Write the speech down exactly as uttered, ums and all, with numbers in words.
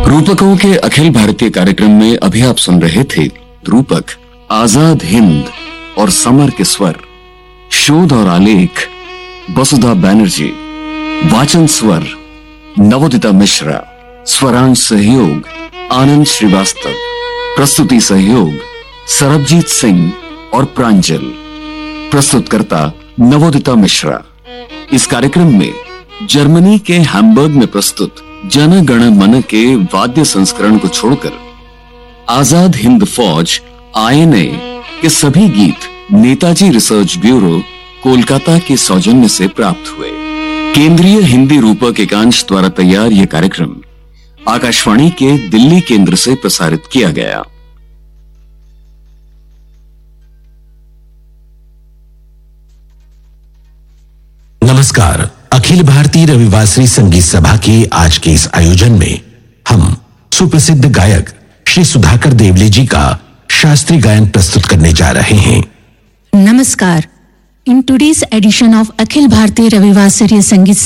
रूपकों के अखिल भारतीय कार्यक्रम में अभी आप सुन रहे थे रूपक, आजाद हिंद और समर के स्वर, शोध और आलेख वसुधा बनर्जी, वाचन स्वर नवोदिता मिश्रा, स्वरांश सहयोग आनंद श्रीवास्तव, प्रस्तुति सहयोग सरबजीत सिंह और प्रांजल, प्रस्तुतकर्ता नवोदिता मिश्रा। इस कार्यक्रम में जर्मनी के हैम्बर्ग में प्रस्तुत जन गण मन के वाद्य संस्करण को छोड़कर आजाद हिंद फौज आई एन ए के सभी गीत नेताजी रिसर्च ब्यूरो कोलकाता के सौजन्य से प्राप्त हुए। केंद्रीय हिंदी रूपक एकांश द्वारा तैयार यह कार्यक्रम आकाशवाणी के दिल्ली केंद्र से प्रसारित किया गया। नमस्कार। अखिल भारतीय रविवासरी संगीत सभा के आज के इस आयोजन में हम सुप्रसिद्ध गायक श्री सुधाकर देवले जी का शास्त्रीय गायन प्रस्तुत करने जा रहे हैं। नमस्कार। In today's edition of Akhil Bharatiya Ravivasariya Sangeet